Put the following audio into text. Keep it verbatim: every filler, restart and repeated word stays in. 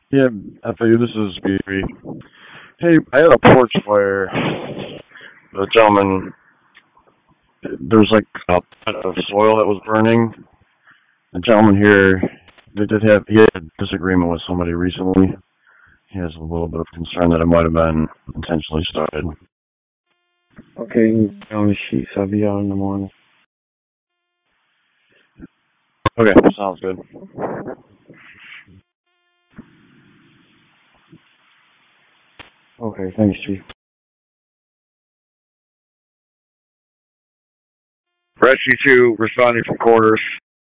Yeah, F A U, this is B B. Hey, I had a porch fire. The gentleman, there was like a pot of soil that was burning. The gentleman here, they did have, he had a disagreement with somebody recently. He has a little bit of concern that it might have been intentionally started. Okay, you can be on the sheets. I'll be out in the morning. Okay, sounds good. Okay, thanks, Chief. Rescue two responding from quarters.